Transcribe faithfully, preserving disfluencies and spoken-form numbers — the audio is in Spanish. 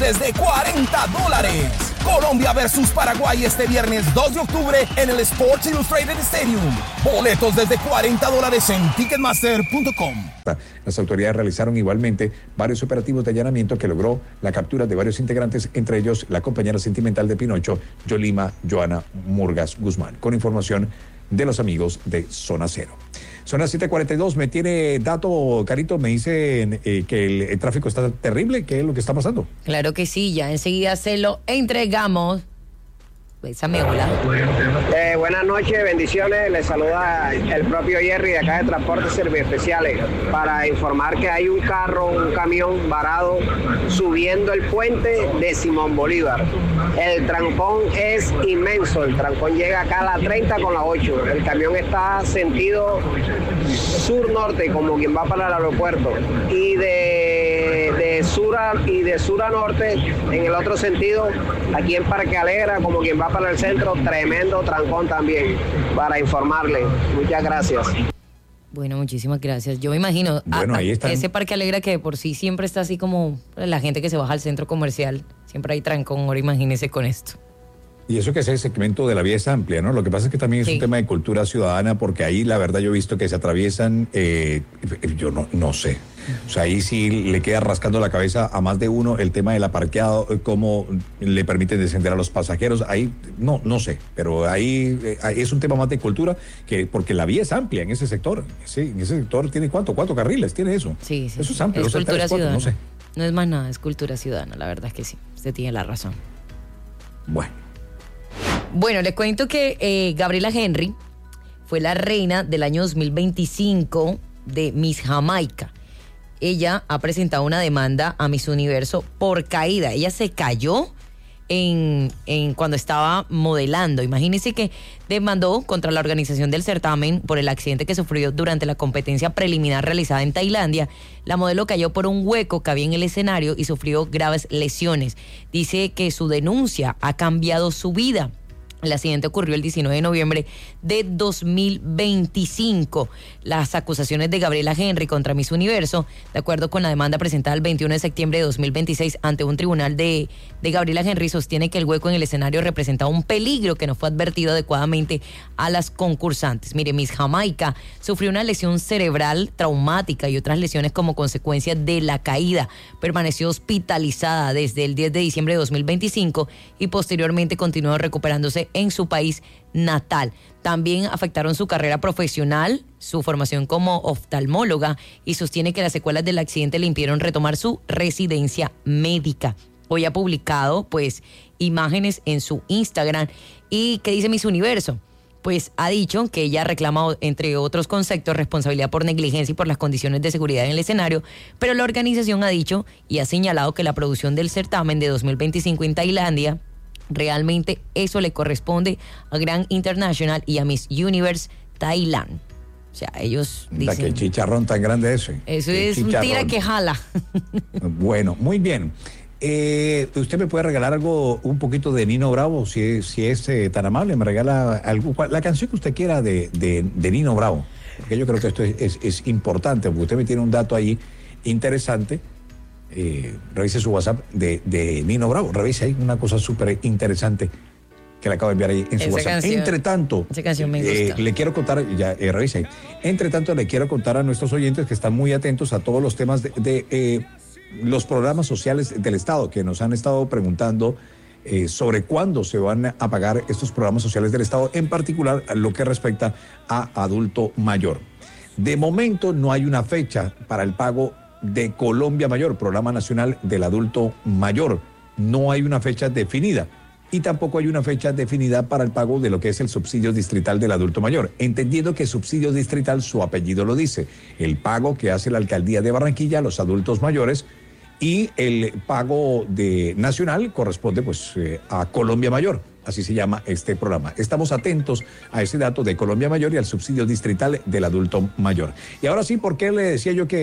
desde cuarenta dólares. Colombia versus Paraguay este viernes dos de octubre en el Sports Illustrated Stadium. Boletos desde cuarenta dólares en ticketmaster punto com. Las autoridades realizaron igualmente varios operativos de allanamiento que logró la captura de varios integrantes, entre ellos la compañera sentimental de Pinocho, Yolima Joana Murgas Guzmán, con información de los amigos de Zona Cero. Son las siete cuarenta y dos, me tiene dato, Carito, me dicen eh, que el, el tráfico está terrible. ¿Qué es lo que está pasando? Claro que sí, ya enseguida se lo entregamos. Bésame, hola. Eh, buenas noches, bendiciones. Les saluda el propio Jerry de acá de Transportes Serviespeciales para informar que hay un carro, un camión varado subiendo el puente de Simón Bolívar. El trancón es inmenso, el trancón llega acá a la treinta con la ocho. El camión está sentido sur-norte, como quien va para el aeropuerto. Y de, de, sur a, y de sur a norte, en el otro sentido, aquí en Parque Alegra, como quien va para el centro, tremendo trancón también, para informarle. Muchas gracias. Bueno, muchísimas gracias. Yo me imagino, bueno, a, ahí están. Ese Parque Alegra que de por sí siempre está así como la gente que se baja al centro comercial, siempre hay trancón, ahora imagínese con esto. Y eso que ese segmento de la vía es amplia, ¿no? Lo que pasa es que también es sí. un tema de cultura ciudadana, porque ahí la verdad yo he visto que se atraviesan, eh, yo no, no sé. O sea, ahí sí le queda rascando la cabeza a más de uno el tema del aparqueado, cómo le permiten descender a los pasajeros. Ahí, no, no sé, pero ahí, ahí es un tema más de cultura, que porque la vía es amplia en ese sector. Sí, en ese sector tiene ¿cuánto? ¿Cuatro carriles? ¿Tiene eso? Sí, sí. Eso es amplio. Es o sea, cultura tres, cuatro, ciudadana. no sé. No es más nada, es cultura ciudadana, la verdad es que sí. Usted tiene la razón. Bueno. Bueno, les cuento que eh, Gabriela Henry fue la reina del año dos mil veinticinco de Miss Jamaica. Ella ha presentado una demanda a Miss Universo por caída. Ella se cayó en, en cuando estaba modelando. Imagínense que demandó contra la organización del certamen por el accidente que sufrió durante la competencia preliminar realizada en Tailandia. La modelo cayó por un hueco que había en el escenario y sufrió graves lesiones. Dice que su denuncia ha cambiado su vida. El accidente ocurrió el diecinueve de noviembre de dos mil veinticinco. Las acusaciones de Gabriela Henry contra Miss Universo, de acuerdo con la demanda presentada el veintiuno de septiembre de dos mil veintiséis ante un tribunal de, de Gabriela Henry, sostiene que el hueco en el escenario representaba un peligro que no fue advertido adecuadamente a las concursantes. Mire, Miss Jamaica sufrió una lesión cerebral traumática y otras lesiones como consecuencia de la caída. Permaneció hospitalizada desde el diez de diciembre de dos mil veinticinco y posteriormente continuó recuperándose en su país natal. También afectaron su carrera profesional, su formación como oftalmóloga, y sostiene que las secuelas del accidente le impidieron retomar su residencia médica. Hoy ha publicado pues imágenes en su Instagram. ¿Y qué dice Miss Universo? Pues ha dicho que ella reclama, entre otros conceptos, responsabilidad por negligencia y por las condiciones de seguridad en el escenario, pero la organización ha dicho y ha señalado que la producción del certamen de dos mil veinticinco en Tailandia, realmente eso le corresponde a Grand International y a Miss Universe Thailand. O sea, ellos dicen... ¿Qué chicharrón tan grande ese? Eso es un tira que jala. Bueno, muy bien. Eh, ¿Usted me puede regalar algo, un poquito de Nino Bravo, si, si es eh, tan amable? Me regala algo, la canción que usted quiera de, de, de Nino Bravo. Porque yo creo que esto es, es, es importante, porque usted me tiene un dato ahí interesante. Eh, revise su WhatsApp de, de Nino Bravo, revise ahí una cosa súper interesante que le acabo de enviar ahí en su esa WhatsApp. Canción, Entre tanto, esa canción me eh, gusta. le quiero contar, ya eh, revise ahí. Entre tanto, le quiero contar a nuestros oyentes que están muy atentos a todos los temas de, de eh, los programas sociales del Estado, que nos han estado preguntando eh, sobre cuándo se van a pagar estos programas sociales del Estado, en particular lo que respecta a adulto mayor. De momento no hay una fecha para el pago de Colombia Mayor, Programa Nacional del Adulto Mayor. No hay una fecha definida y tampoco hay una fecha definida para el pago de lo que es el subsidio distrital del adulto mayor, entendiendo que subsidio distrital, su apellido lo dice, el pago que hace la Alcaldía de Barranquilla a los adultos mayores, y el pago de nacional corresponde pues eh, a Colombia Mayor. Así se llama este programa. Estamos atentos a ese dato de Colombia Mayor y al subsidio distrital del adulto mayor. Y ahora sí, ¿por qué le decía yo que